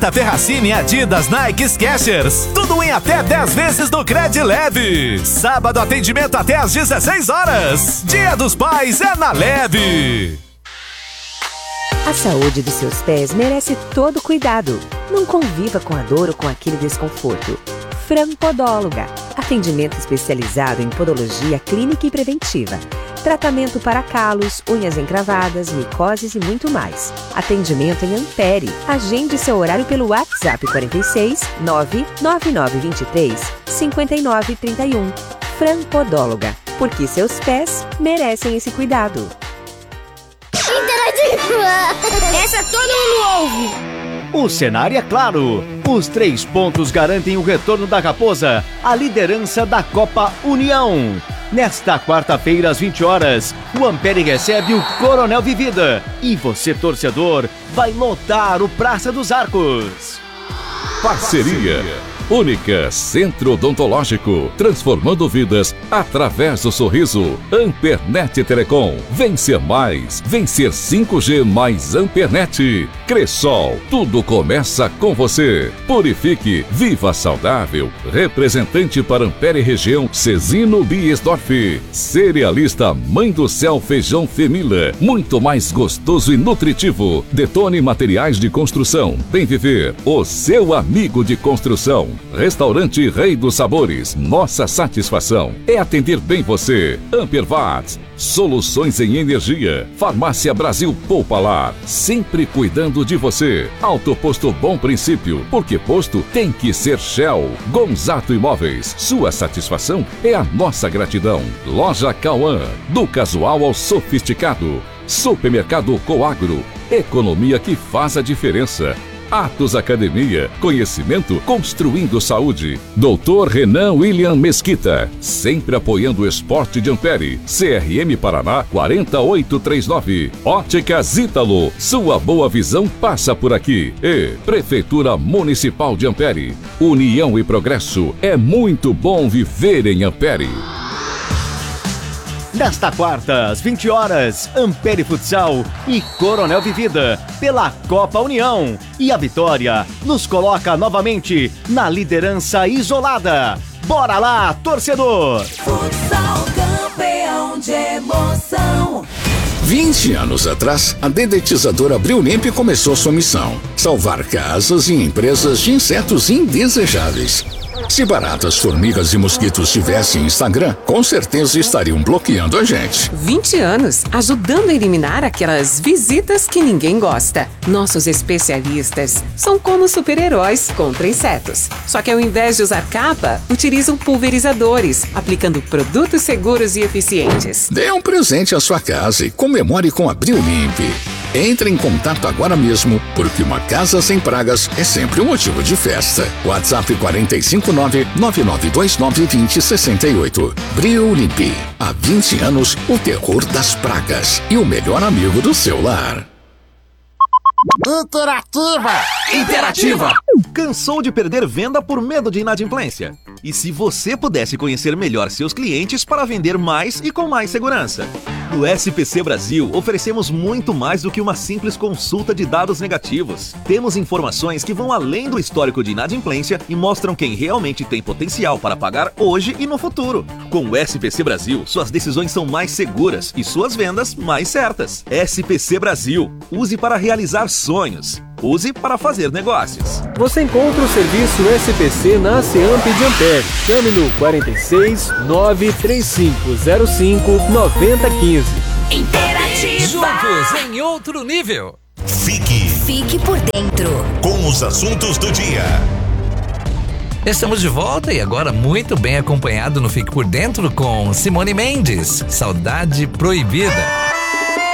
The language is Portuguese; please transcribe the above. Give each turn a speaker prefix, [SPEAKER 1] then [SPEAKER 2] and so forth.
[SPEAKER 1] Ferracini, Adidas, Nike, Skechers. Tudo em até 10 vezes no Cred Leve. Sábado atendimento até às 16 horas. Dia dos Pais é na Leve.
[SPEAKER 2] A saúde dos seus pés merece todo cuidado. Não conviva com a dor ou com aquele desconforto. Podóloga. Atendimento especializado em podologia clínica e preventiva. Tratamento para calos, unhas encravadas, micoses e muito mais. Atendimento em Ampere. Agende seu horário pelo WhatsApp 46 99923 5931. Podóloga. Porque seus pés merecem esse cuidado.
[SPEAKER 3] Interativa! Essa todo mundo ouve!
[SPEAKER 4] O cenário é claro. Os 3 pontos garantem o retorno da Raposa à liderança da Copa União. Nesta quarta-feira, às 20 horas, o Ampere recebe o Coronel Vivida. E você, torcedor, vai lotar o Praça dos Arcos.
[SPEAKER 5] Parceria Única Centro Odontológico, transformando vidas através do sorriso. Ampernet Telecom, vencer mais, vencer 5G mais Ampernet. Cressol, tudo começa com você. Purifique, viva saudável. Representante para Ampere Região, Cezino Biesdorf. Cerealista Mãe do Céu Feijão Femila, muito mais gostoso e nutritivo. Detone Materiais de Construção, Bem Viver, o seu amigo de construção. Restaurante Rei dos Sabores, nossa satisfação é atender bem você. Ampervat, soluções em energia. Farmácia Brasil Poupalar, sempre cuidando de você. Autoposto Bom Princípio, porque posto tem que ser Shell. Gonzato Imóveis, sua satisfação é a nossa gratidão. Loja Cauã, do casual ao sofisticado. Supermercado Coagro, economia que faz a diferença. Atos Academia, conhecimento construindo saúde. Doutor Renan William Mesquita, sempre apoiando o esporte de Ampere. CRM Paraná 4839. Óticas Ítalo, sua boa visão passa por aqui. E Prefeitura Municipal de Ampere. União e progresso, é muito bom viver em Ampere.
[SPEAKER 4] Nesta quarta, às 20 horas, Ampere Futsal e Coronel Vivida pela Copa União. E a vitória nos coloca novamente na liderança isolada. Bora lá, torcedor!
[SPEAKER 6] Futsal campeão de emoção.
[SPEAKER 7] 20 anos atrás, a dedetizadora Brillimp começou sua missão: salvar casas e empresas de insetos indesejáveis. Se baratas, formigas e mosquitos tivessem Instagram, com certeza estariam bloqueando a gente.
[SPEAKER 8] 20 anos, ajudando a eliminar aquelas visitas que ninguém gosta. Nossos especialistas são como super-heróis contra insetos. Só que ao invés de usar capa, utilizam pulverizadores, aplicando produtos seguros e eficientes.
[SPEAKER 7] Dê um presente à sua casa e comemore com a Brillimp. Entre em contato agora mesmo, porque uma casa sem pragas é sempre um motivo de festa. WhatsApp 459-9929-2068. Brillimp. Há 20 anos, o terror das pragas e o melhor amigo do seu lar.
[SPEAKER 1] Interativa!
[SPEAKER 9] Cansou de perder venda por medo de inadimplência? E se você pudesse conhecer melhor seus clientes para vender mais e com mais segurança? No SPC Brasil, oferecemos muito mais do que uma simples consulta de dados negativos. Temos informações que vão além do histórico de inadimplência e mostram quem realmente tem potencial para pagar hoje e no futuro. Com o SPC Brasil, suas decisões são mais seguras e suas vendas mais certas. SPC Brasil. Use para realizar sonhos. Use para fazer negócios.
[SPEAKER 10] Você encontra o serviço SPC na CEAMP de Ampere. Chame no 46 93505 9015.
[SPEAKER 6] Interativa.
[SPEAKER 1] Juntos em outro nível.
[SPEAKER 6] Fique por dentro
[SPEAKER 11] com os assuntos do dia.
[SPEAKER 1] Estamos de volta e agora muito bem acompanhado no Fique por Dentro com Simone Mendes. Saudade Proibida.